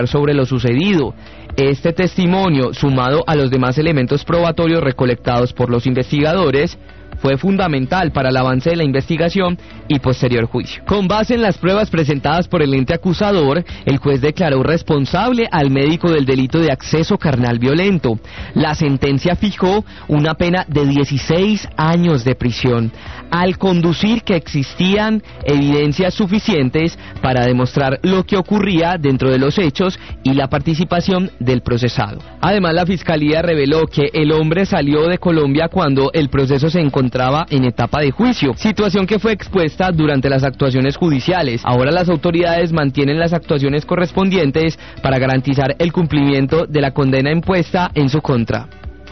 sobre lo sucedido. Este testimonio, sumado a los demás elementos probatorios recolectados por los investigadores, fue fundamental para el avance de la investigación y posterior juicio. Con base en las pruebas presentadas por el ente acusador, el juez declaró responsable al médico del delito de acceso carnal violento. La sentencia fijó una pena de 16 años de prisión, al conducir que existían evidencias suficientes para demostrar lo que ocurría dentro de los hechos y la participación del procesado. Además, la Fiscalía reveló que el hombre salió de Colombia cuando el proceso se encontraba en etapa de juicio, situación que fue expuesta durante las actuaciones judiciales. Ahora las autoridades mantienen las actuaciones correspondientes para garantizar el cumplimiento de la condena impuesta en su contra.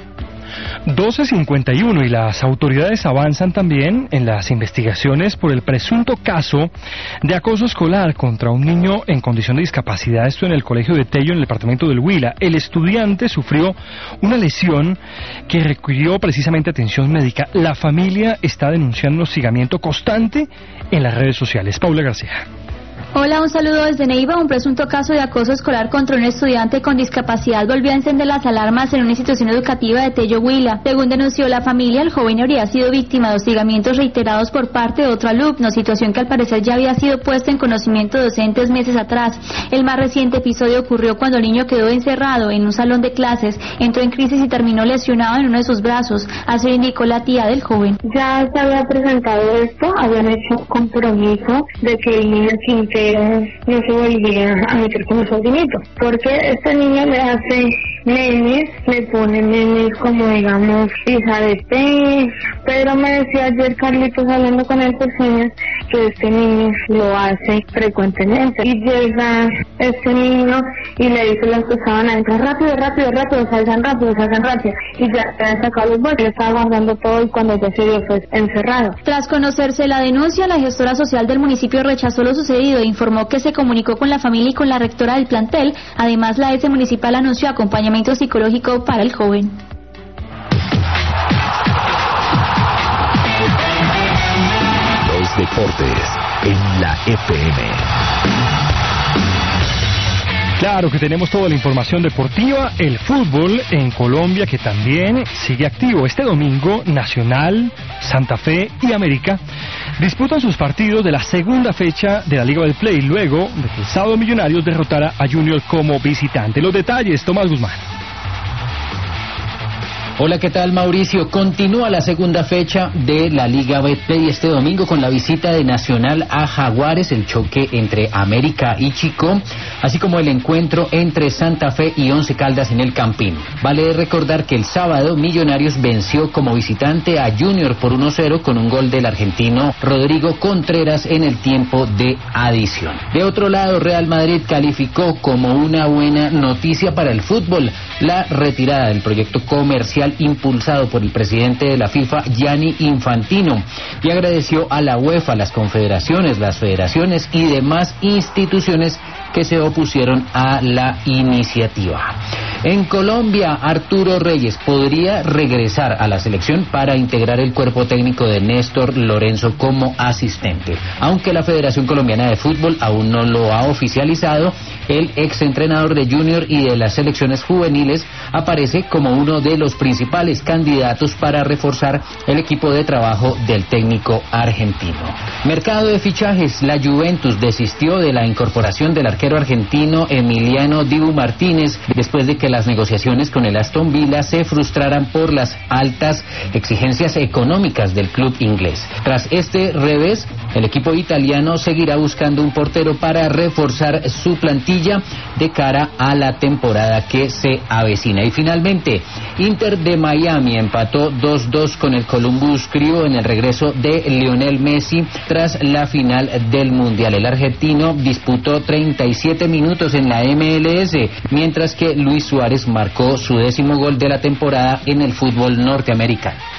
12:51 y las autoridades avanzan también en las investigaciones por el presunto caso de acoso escolar contra un niño en condición de discapacidad, esto en el colegio de Tello, en el departamento del Huila. El estudiante sufrió una lesión que requirió precisamente atención médica. La familia está denunciando un hostigamiento constante en las redes sociales. Paula García. Hola, un saludo desde Neiva. Un presunto caso de acoso escolar contra un estudiante con discapacidad volvió a encender las alarmas en una institución educativa de Tello, Huila. Según denunció la familia, el joven habría sido víctima de hostigamientos reiterados por parte de otro alumno, situación que al parecer ya había sido puesta en conocimiento de docentes meses atrás. El más reciente episodio ocurrió cuando el niño quedó encerrado en un salón de clases, entró en crisis y terminó lesionado en uno de sus brazos. Así lo indicó la tía del joven. Ya se había presentado esto, habían hecho compromiso de que el niño no se volvía a meter con su sobrinito, porque este niño le hace memes, le pone memes como digamos hija de té, pero me decía ayer Carlitos hablando con él por señas que este niño lo hace frecuentemente y llega este niño y le dice las que estaban adentro, rápido, salgan rápido y ya se han sacado los bolsos, le estaba guardando todo y cuando ya se dio fue encerrado. Tras conocerse la denuncia, la gestora social del municipio rechazó lo sucedido e informó que se comunicó con la familia y con la rectora del plantel. Además, la S municipal anunció acompañamiento psicológico para el joven. Los deportes en la FM. Claro que tenemos toda la información deportiva, el fútbol en Colombia que también sigue activo. Este domingo, Nacional, Santa Fe y América disputan sus partidos de la segunda fecha de la Liga del Play, luego de que el sábado Millonarios derrotara a Junior como visitante. Los detalles, Tomás Guzmán. Hola, ¿qué tal, Mauricio? Continúa la segunda fecha de la Liga Betplay este domingo con la visita de Nacional a Jaguares, el choque entre América y Chico, así como el encuentro entre Santa Fe y Once Caldas en el Campín. Vale recordar que el sábado Millonarios venció como visitante a Junior por 1-0 con un gol del argentino Rodrigo Contreras en el tiempo de adición. De otro lado, Real Madrid calificó como una buena noticia para el fútbol la retirada del proyecto comercial impulsado por el presidente de la FIFA, Gianni Infantino, y agradeció a la UEFA, las confederaciones, las federaciones y demás instituciones que se opusieron a la iniciativa. En Colombia, Arturo Reyes podría regresar a la selección para integrar el cuerpo técnico de Néstor Lorenzo como asistente. Aunque la Federación Colombiana de Fútbol aún no lo ha oficializado, el exentrenador de Junior y de las selecciones juveniles aparece como uno de los principales candidatos para reforzar el equipo de trabajo del técnico argentino. Mercado de fichajes, la Juventus desistió de la incorporación del arquero argentino Emiliano Dibu Martínez después de que las negociaciones con el Aston Villa se frustraran por las altas exigencias económicas del club inglés. Tras este revés, el equipo italiano seguirá buscando un portero para reforzar su plantilla de cara a la temporada que se avecina. Y finalmente, Inter de Miami empató 2-2 con el Columbus Crew en el regreso de Lionel Messi tras la final del Mundial. El argentino disputó 37 minutos en la MLS, mientras que Luis Suárez marcó su 10º gol de la temporada en el fútbol norteamericano.